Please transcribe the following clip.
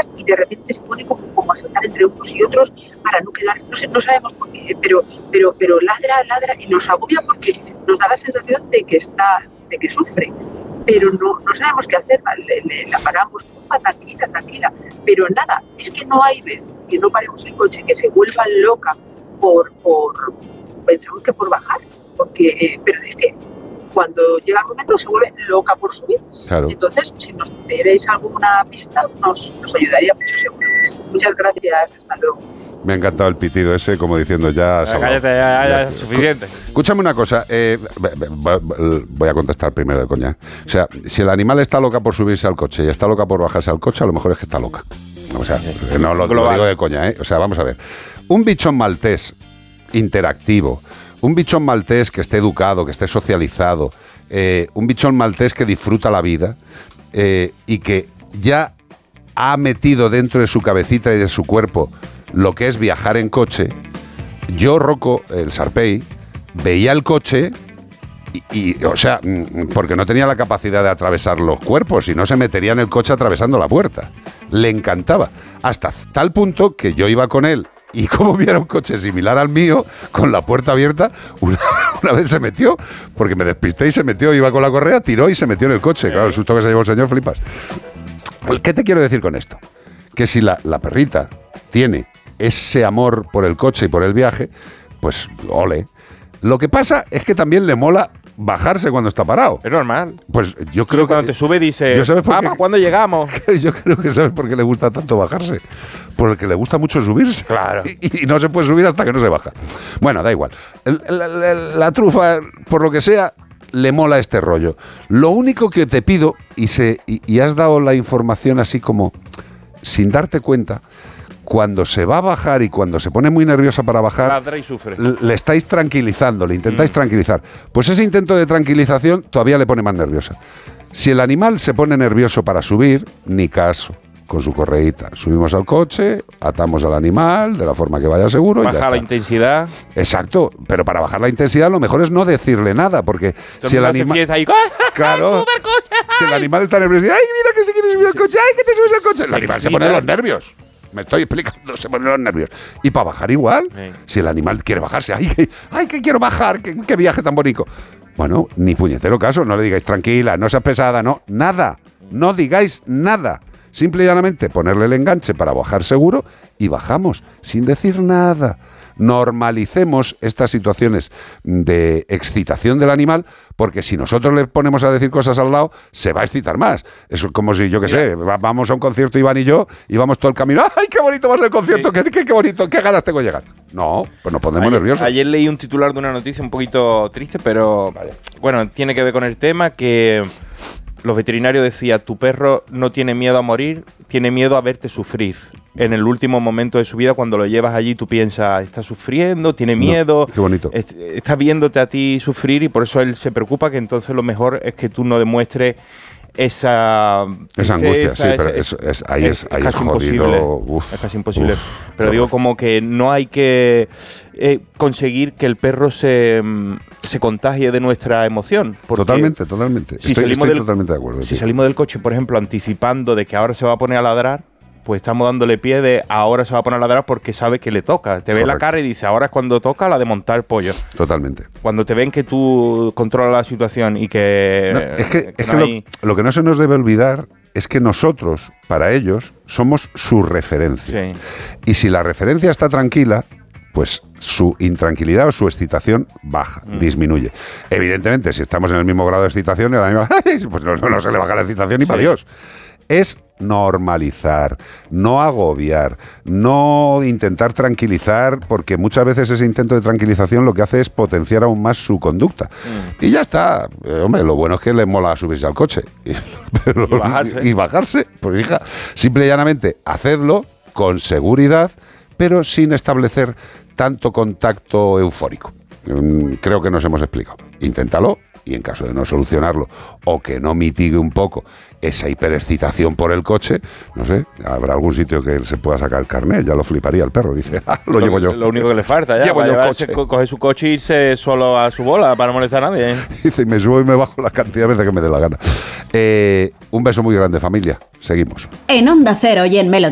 detrás y de repente se pone como a saltar entre unos y otros para no quedar, no sabemos por qué, pero ladra y nos agobia porque nos da la sensación de que sufre, pero no sabemos qué hacer, la paramos, tranquila, pero nada, es que no hay vez que no paremos el coche, que se vuelva loca pensamos que por bajar, porque pero es que cuando llega el momento se vuelve loca por subir. Claro. Entonces, si nos dierais alguna pista, nos ayudaría mucho, seguro. Muchas gracias, hasta luego. Me ha encantado el pitido ese, como diciendo ya... Cállate, ya, suficiente. Escúchame una cosa, voy a contestar primero de coña. O sea, si el animal está loca por subirse al coche y está loca por bajarse al coche, a lo mejor es que está loca. O sea, no lo digo de coña, ¿eh? O sea, vamos a ver. Un bichón maltés interactivo, un bichón maltés que esté educado, que esté socializado, un bichón maltés que disfruta la vida y que ya ha metido dentro de su cabecita y de su cuerpo lo que es viajar en coche. Yo, Rocco, el Sarpey, veía el coche y, o sea, porque no tenía la capacidad de atravesar los cuerpos, si no se metería en el coche atravesando la puerta. Le encantaba, hasta tal punto que yo iba con él y como viera un coche similar al mío, con la puerta abierta, una vez se metió, porque me despisté y se metió, iba con la correa, tiró y se metió en el coche. Claro, el susto que se llevó el señor, flipas. ¿Qué te quiero decir con esto? Que si la perrita tiene ese amor por el coche y por el viaje, pues ole. Lo que pasa es que también le mola bajarse cuando está parado. Es normal. Pues yo creo que... Cuando te sube dice, papá, ¿cuándo llegamos? Yo creo que sabes por qué le gusta tanto bajarse. Porque le gusta mucho subirse. Claro. Y no se puede subir hasta que no se baja. Bueno, da igual. La trufa, por lo que sea, le mola este rollo. Lo único que te pido, y has dado la información así como sin darte cuenta, cuando se va a bajar y cuando se pone muy nerviosa para bajar, ladra y sufre. Le estáis tranquilizando, le intentáis tranquilizar. Pues ese intento de tranquilización todavía le pone más nerviosa. Si el animal se pone nervioso para subir, ni caso. Con su correíta. Subimos al coche, atamos al animal de la forma que vaya seguro. Baja la intensidad. Exacto, pero para bajar la intensidad lo mejor es no decirle nada, porque si el animal... Claro, si el animal está nervioso, ¡ay, mira que se quiere subir al coche! ¡Ay, que te subes al coche! El animal se pone los nervios. Me estoy explicando, se ponen los nervios. Y para bajar igual, si el animal quiere bajarse, ¡ay, que quiero bajar! ¡Qué viaje tan bonito! Bueno, ni puñetero caso, no le digáis tranquila, no seas pesada, no, nada, no digáis nada. Simple y llanamente ponerle el enganche para bajar seguro y bajamos, sin decir nada. Normalicemos estas situaciones de excitación del animal, porque si nosotros le ponemos a decir cosas al lado, se va a excitar más. Eso es como si, yo qué sé, vamos a un concierto Iván y yo, y vamos todo el camino, ¡ay, qué bonito va a ser el concierto! Sí. ¡Qué bonito! ¡Qué ganas tengo de llegar! No, pues nos ponemos nerviosos. Ayer leí un titular de una noticia un poquito triste, pero bueno, tiene que ver con el tema que... Los veterinarios decían, tu perro no tiene miedo a morir, tiene miedo a verte sufrir. En el último momento de su vida, cuando lo llevas allí, tú piensas, está sufriendo, tiene miedo. Qué bonito. Está viéndote a ti sufrir y por eso él se preocupa, que entonces lo mejor es que tú no demuestres esa angustia, sí, pero ahí es casi jodido. Imposible. Es casi imposible. Pero digo, como que no hay que conseguir que el perro se contagie de nuestra emoción. Totalmente. Si estoy totalmente de acuerdo. Si salimos del coche, por ejemplo, anticipando de que ahora se va a poner a ladrar, pues estamos dándole pie de ahora se va a poner a ladrar porque sabe que le toca. Te ve la cara y dice, ahora es cuando toca la de montar el pollo. Totalmente. Cuando te ven que tú controlas la situación y que... Lo que no se nos debe olvidar es que nosotros, para ellos, somos su referencia. Sí. Y si la referencia está tranquila, pues su intranquilidad o su excitación baja, disminuye. Evidentemente, si estamos en el mismo grado de excitación, el animal, pues no se le baja la excitación ni para Dios. Es normalizar, no agobiar, no intentar tranquilizar, porque muchas veces ese intento de tranquilización lo que hace es potenciar aún más su conducta. Y ya está. Hombre, lo bueno es que le mola subirse al coche y bajarse. Pues hija, simple y llanamente, hacedlo con seguridad, pero sin establecer tanto contacto eufórico. Creo que nos hemos explicado. Inténtalo. Y en caso de no solucionarlo o que no mitigue un poco esa hiperexcitación por el coche, no sé, habrá algún sitio que él se pueda sacar el carnet, ya lo fliparía el perro, dice, lo llevo yo. Lo único que le falta ya, llevo yo el coche. Coge su coche e irse solo a su bola para no molestar a nadie. Dice, me subo y me bajo la cantidad de veces que me dé la gana. Un beso muy grande, familia. Seguimos. En Onda Cero y en Melodía.